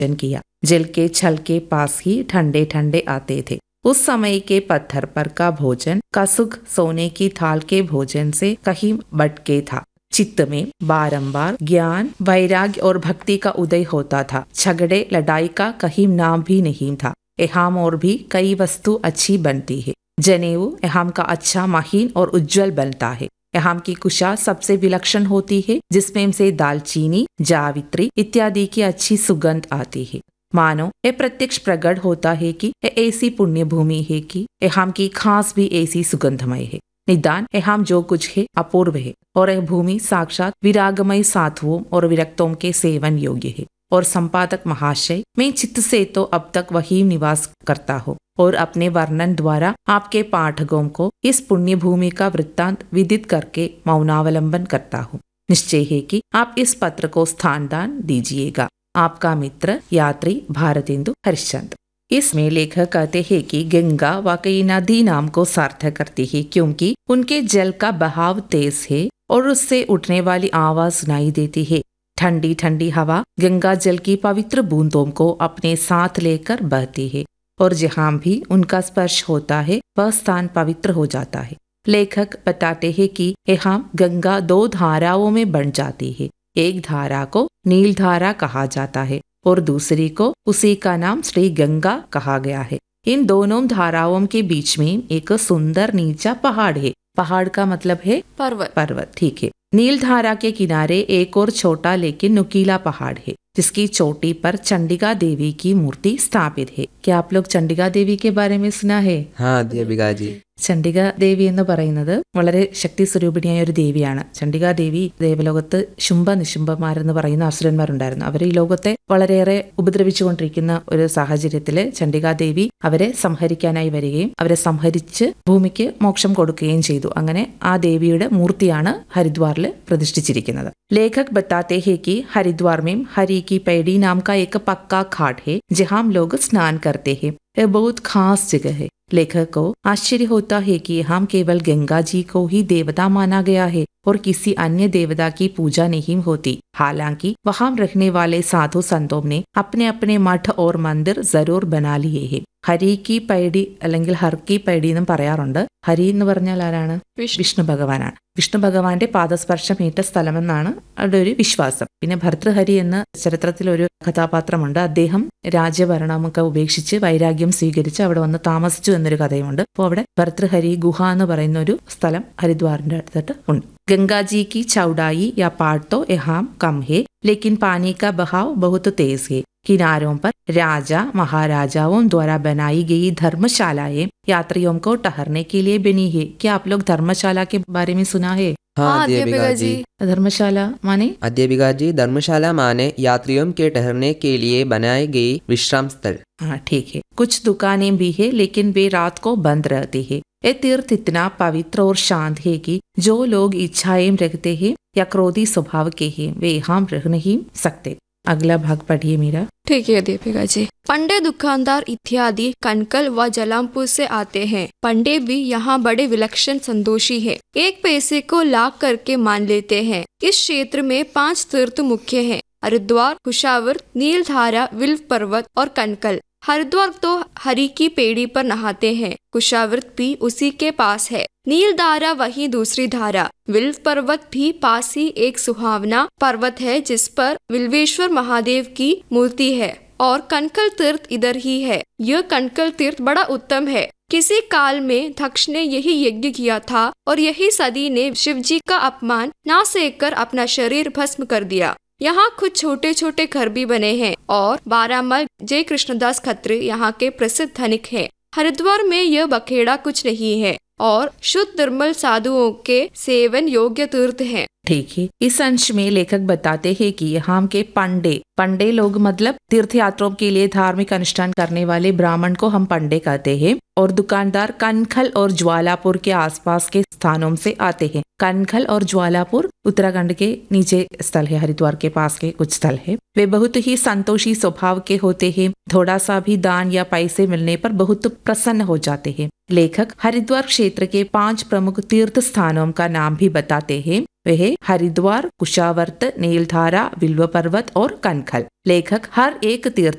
भोजन किया। जल के छल के पास ही ठंडे ठंडे आते थे। उस समय के पत्थर पर का भोजन का सुख सोने की थाल के भोजन से कहीं बढ़के था। चित्त में बारंबार ज्ञान, वैराग्य और भक्ति का उदय होता था। झगड़े लड़ाई का कहीं नाम भी नहीं था। यहाँ और भी कई वस्तु अच्छी बनती है। जनेऊ यहाँ का अच्छा, महीन और उज्जवल बनता है। यहाँ की कुशा सबसे विलक्षण होती है, जिसमें से दालचीनी, जावित्री इत्यादि की अच्छी सुगंध आती है। मानो यह प्रत्यक्ष प्रकट होता है कि यह ऐसी पुण्य भूमि है कि यहाँ की खास भी ऐसी सुगंधमय है। निदान यहाँ जो कुछ है अपूर्व है और यह भूमि साक्षात विरागमय साधुओं और विरक्तों के सेवन योग्य है। और संपादक महाशय, मैं चित्त से तो अब तक वही निवास करता हूँ और अपने वर्णन द्वारा आपके पाठकों को इस पुण्य भूमि का वृत्तांत विदित करके मौनावलंबन करता हूँ। निश्चय है कि आप इस पत्र को स्थान दान दीजिएगा। आपका मित्र यात्री भारतेंदु हरिश्चंद्र। इसमें लेखक कहते हैं कि गंगा वाकई नदी नाम को सार्थक करती है, क्योंकि उनके जल का बहाव तेज है और उससे उठने वाली आवाज सुनाई देती है। ठंडी ठंडी हवा गंगा जल की पवित्र बूंदों को अपने साथ लेकर बहती है और जहाँ भी उनका स्पर्श होता है वह स्थान पवित्र हो जाता है। लेखक बताते हैं कि यहाँ गंगा दो धाराओं में बन जाती है। एक धारा को नील धारा कहा जाता है और दूसरी को उसी का नाम श्री गंगा कहा गया है। इन दोनों धाराओं के बीच में एक सुंदर नीचा पहाड़ है। पहाड़ का मतलब है पर्वत, ठीक है। नील धारा के किनारे एक और छोटा लेकिन नुकीला पहाड़ है, जिसकी चोटी पर चंडिका देवी की मूर्ति स्थापित है। क्या आप लोग चंडिका देवी के बारे में सुना है? हाँ अധ്യാപിക जी। ചണ്ഡിക ദേവി എന്ന് പറയുന്നത് വളരെ ശക്തി സ്വരൂപിണിയായ ഒരു ദേവിയാണ്. ചണ്ഡികാ ദേവി ദേവലോകത്ത് ശുംഭ നിശുംഭന്മാരെന്ന് പറയുന്ന അസുരന്മാരുണ്ടായിരുന്നു. അവർ ഈ ലോകത്തെ വളരെയേറെ ഉപദ്രവിച്ചുകൊണ്ടിരിക്കുന്ന ഒരു സാഹചര്യത്തില് ചണ്ഡികാ ദേവി അവരെ സംഹരിക്കാനായി വരികയും അവരെ സംഹരിച്ച് ഭൂമിക്ക് മോക്ഷം കൊടുക്കുകയും ചെയ്തു. അങ്ങനെ ആ ദേവിയുടെ മൂർത്തിയാണ് ഹരിദ്വാറിൽ പ്രതിഷ്ഠിച്ചിരിക്കുന്നത്. लेखक बताते हैं कि हरिद्वार में हरि की पैड़ी नाम का एक पक्का घाट है, जहाँ हम लोग स्नान करते हैं। यह बहुत खास जगह है। लेखक को आश्चर्य होता है कि हम केवल गंगा जी को ही देवता माना गया है और किसी अन्य देवता की पूजा नहीं होती। हालांकि वहां रहने वाले साधु संतों ने अपने अपने मठ और मंदिर जरूर बना लिए हैं। ഹരി കി പൈടി അല്ലെങ്കിൽ ഹർക്കി പൈടി എന്നും പറയാറുണ്ട്. ഹരി എന്ന് പറഞ്ഞാൽ ആരാണ്? വിഷ്ണു ഭഗവാനാണ്. വിഷ്ണു ഭഗവാന്റെ പാദസ്പർശമേറ്റ സ്ഥലമെന്നാണ് അവിടെ ഒരു വിശ്വാസം. പിന്നെ ഭർതൃഹരി എന്ന ചരിത്രത്തിലൊരു കഥാപാത്രമുണ്ട്. അദ്ദേഹം രാജ്യഭരണമൊക്കെ ഉപേക്ഷിച്ച് വൈരാഗ്യം സ്വീകരിച്ച് അവിടെ വന്ന് താമസിച്ചു എന്നൊരു കഥയുമുണ്ട്. അപ്പോൾ അവിടെ ഭർതൃഹരി ഗുഹ എന്ന് പറയുന്ന ഒരു സ്ഥലം ഹരിദ്വാറിന്റെ അടുത്തിട്ട് ഉണ്ട്. गंगाजी की चौड़ाई या पार तो यहाँ कम है, लेकिन पानी का बहाव बहुत तेज है। किनारों पर राजा महाराजाओं द्वारा बनाई गई धर्मशालाएं यात्रियों को ठहरने के लिए बनी है। क्या आप लोग धर्मशाला के बारे में सुना है? हाँ अध्यापिका जी। धर्मशाला माने? अध्यापिका जी, धर्मशाला माने यात्रियों के ठहरने के लिए बनाए गए विश्राम स्थल। हाँ ठीक है। कुछ दुकानें भी है, लेकिन वे रात को बंद रहती है। ये तीर्थ इतना पवित्र और शांत है कि जो लोग इच्छाएं रखते हैं या क्रोधी स्वभाव के हैं वे यहाँ रह नहीं सकते। अगला भाग पढ़िए मीरा। ठीक है दीपिका जी। पंडे दुकानदार इत्यादि कनकल व जलामपुर से आते हैं। पंडे भी यहाँ बड़े विलक्षण संतोषी है, एक पैसे को लाख करके मान लेते हैं। इस क्षेत्र में 5 तीर्थ मुख्य हैं: हरिद्वार, कुशावर्त, नीलधारा, विल्व पर्वत और कनकल। हरिद्वार तो हरि की पेड़ी पर नहाते हैं। कुशावर्त भी उसी के पास है। नीलधारा वही दूसरी धारा। विल्व पर्वत भी पास ही एक सुहावना पर्वत है, जिस पर विल्वेश्वर महादेव की मूर्ति है। और कनकल तीर्थ इधर ही है। यह कनकल तीर्थ बड़ा उत्तम है। किसी काल में दक्ष ने यही यज्ञ किया था और यही सदी ने शिवजी का अपमान ना सहकर अपना शरीर भस्म कर दिया। यहाँ कुछ छोटे छोटे घर भी बने हैं और 12 मल जय कृष्णदास खत्री यहाँ के प्रसिद्ध धनिक हैं। हरिद्वार में यह बखेड़ा कुछ नहीं है और शुद्ध निर्मल साधुओं के सेवन योग्य तीर्थ हैं। ठीक है। इस अंश में लेखक बताते हैं कि यहाँ के पंडे लोग मतलब तीर्थ यात्रियों के लिए धार्मिक अनुष्ठान करने वाले ब्राह्मण को हम पंडे कहते हैं। और दुकानदार कनखल और ज्वालापुर के आसपास के स्थानों से आते हैं। कनखल और ज्वालापुर उत्तराखंड के नीचे स्थल है, हरिद्वार के पास के कुछ स्थल है। वे बहुत ही संतोषी स्वभाव के होते हैं। थोड़ा सा भी दान या पैसे मिलने पर बहुत प्रसन्न हो जाते हैं। लेखक हरिद्वार क्षेत्र के 5 प्रमुख तीर्थ स्थानों का नाम भी बताते हैं। वह हरिद्वार, कुशावर्त, नीलधारा, बिल्व पर्वत और कनखल। लेखक हर एक तीर्थ